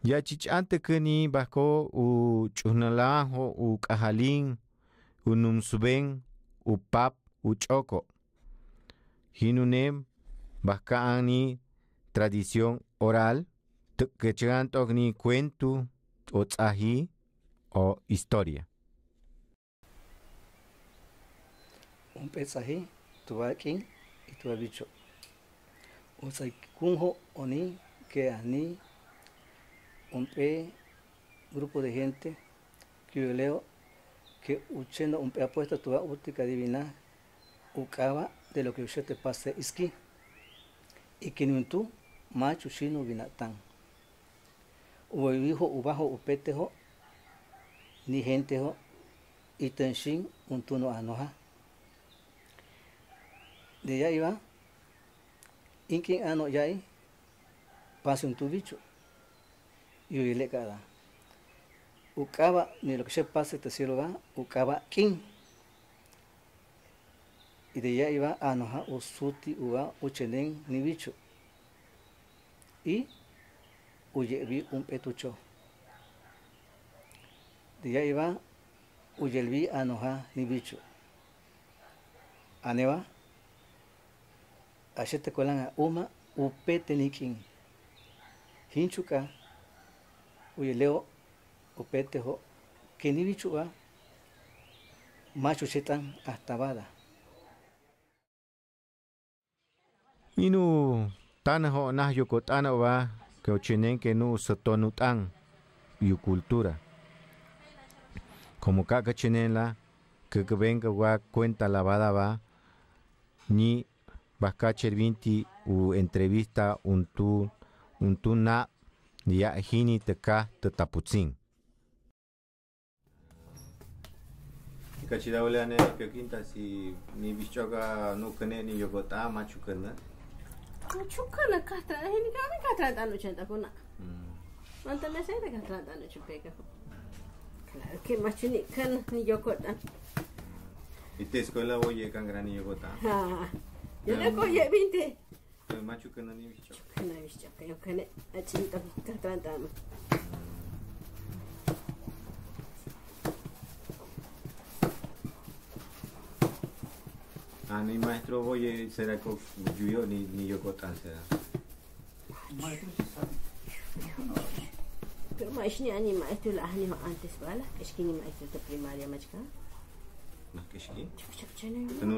Ya chichante kani bako u chunalajo u kajalin u numsuben u pap u choko. Hinunem bakaani tradición oral que ni cuento o tzahi o historia. Un pesaje, tuvaquín y tuvabicho. O sea, kunjo oni que ani un grupo de gente que yo leo que uchendo un apuesto tu útica divina ucaba de lo que usted te pase iski y que ni tú macho chino vinatán o hijo ubajo upetejo ni gente ho y tenshin un tuno anoja de ya iba inkin ano yai pase un tu bicho y le cada ucaba ni lo que se pase te cielo va ucaba king y de allá iba anoja usuti uva uchenen ni bicho y uyevi un petucho de allá iba uyelvi anoja ni bicho aneva ashete kolan uma upete nikin hinchuka uyeleo upetejo que ni bicho va macho chetan hasta bada Inu tanajo nah yokotana va que ochenen que no sotonutan yu cultura. Como caca chenela que venga va cuenta lavada va ni bascacher vinti u entrevista un tu na ya hini te ka te taputzin. Kachida ulane que quinta si ni bichoga no kene ni yogota machukana. Machukana kata hini kami kata anu chenta kuna. Manta me sai de kata anu chupeka. Claro que machuni kan ni yogota. ¿Y te escuela oye can gran ni yogota? Ah. Yo le coye 20. Machukana ni bichoga. Kana bichoga yo kane achinta kata anu. Ni maestro oye será que yo ni yo cotan será. Pero maestro ni maestro la hani antes bala, es que ni maestro de primaria machka. No que sí. Chuk chuk chene.